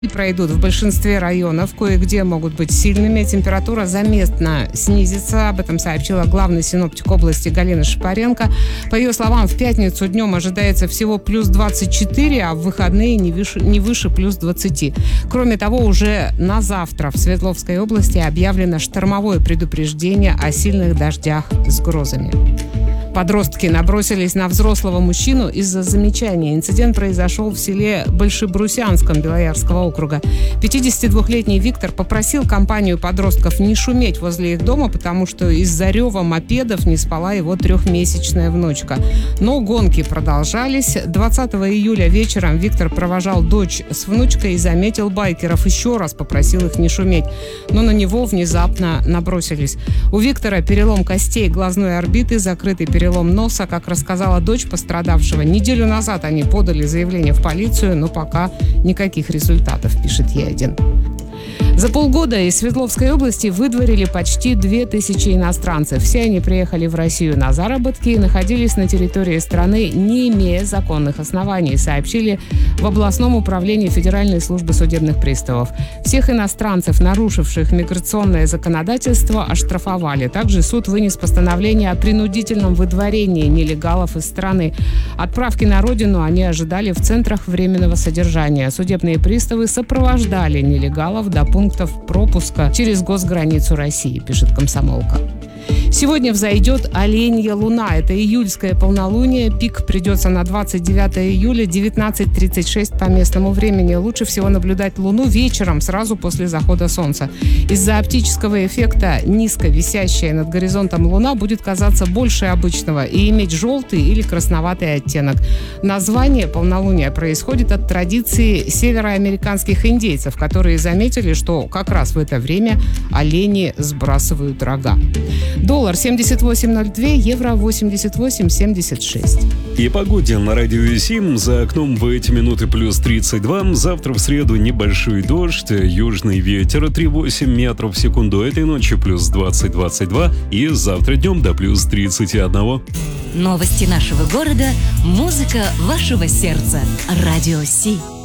И пройдут в большинстве районов, кое-где могут быть сильными. Температура заметно снизится. Об этом сообщила главный синоптик области Галина Шапаренко. По ее словам, в пятницу днем ожидается всего плюс 24, а в выходные не выше плюс 20. Кроме того, уже на завтра в Свердловской области объявлено штормовое предупреждение о сильных дождях с грозами. Подростки набросились на взрослого мужчину из-за замечания. Инцидент произошел в селе Большебрусянском Белоярского округа. 52-летний Виктор попросил компанию подростков не шуметь возле их дома, потому что из-за рева мопедов не спала его 3-месячная внучка. Но гонки продолжались. 20 июля вечером Виктор провожал дочь с внучкой и заметил байкеров. Еще раз попросил их не шуметь. Но на него внезапно набросились. У Виктора перелом костей глазной орбиты, закрытый перелом носа. Как рассказала дочь пострадавшего, неделю назад они подали заявление в полицию, но пока никаких результатов, пишет Е1. За полгода из Свердловской области выдворили почти 2000 иностранцев. Все они приехали в Россию на заработки и находились на территории страны, не имея законных оснований, сообщили в областном управлении Федеральной службы судебных приставов. Всех иностранцев, нарушивших миграционное законодательство, оштрафовали. Также суд вынес постановление о принудительном выдворении нелегалов из страны. Отправки на родину они ожидали в центрах временного содержания. Судебные приставы сопровождали нелегалов до пунктов пропуска через госграницу России, пишет «Комсомолка». Сегодня взойдет оленья луна. Это июльское полнолуние. Пик придется на 29 июля, 19:36 по местному времени. Лучше всего наблюдать луну вечером, сразу после захода солнца. Из-за оптического эффекта низко висящая над горизонтом луна будет казаться больше обычного и иметь желтый или красноватый оттенок. Название полнолуния происходит от традиции североамериканских индейцев, которые заметили, что как раз в это время олени сбрасывают рога. Доллар 78.02, евро 88.76. И погоде на радио 7. За окном в эти минуты плюс 32. Завтра в среду небольшой дождь, южный ветер 3,8 метров в секунду. Этой ночью плюс 20-22 и завтра днем до плюс 31. Новости нашего города, музыка вашего сердца. Радио Си.